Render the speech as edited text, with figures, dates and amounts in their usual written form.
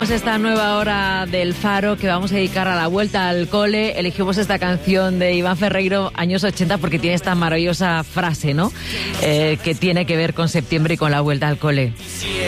abrimos esta nueva hora del Faro que vamos a dedicar a la vuelta al cole. Elegimos esta canción de Iván Ferreiro, años 80, porque tiene esta maravillosa frase, ¿no? Que tiene que ver con septiembre y con la vuelta al cole.